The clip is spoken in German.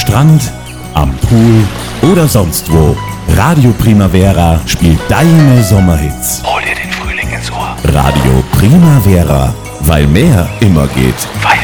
Strand, am Pool oder sonst wo. Radio Primavera spielt deine Sommerhits. Hol dir den Frühling ins Ohr. Radio Primavera, weil mehr immer geht. Weiter.